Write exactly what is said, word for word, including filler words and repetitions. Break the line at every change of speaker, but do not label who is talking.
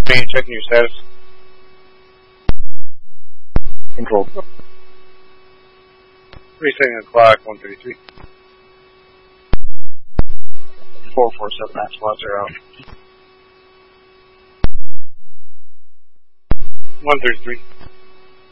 Main, checking your status.
Control.
Resetting the clock, one thirty-three.
four four seven, nine spots are out.
one thirty-three.